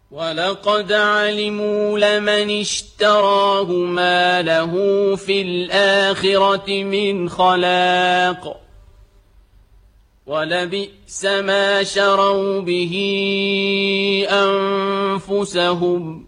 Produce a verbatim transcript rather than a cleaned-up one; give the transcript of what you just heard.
ولقد علموا لمن اشتراه ما له في الآخرة من خلاق ولبئس ما شروا به أنفسهم